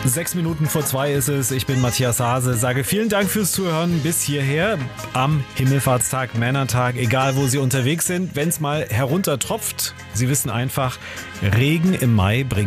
6:06 ist es. Ich bin Matthias Hase. Sage vielen Dank fürs Zuhören bis hierher am Himmelfahrtstag, Männertag. Egal, wo Sie unterwegs sind, wenn es mal heruntertropft, Sie wissen einfach, Regen im Mai bringt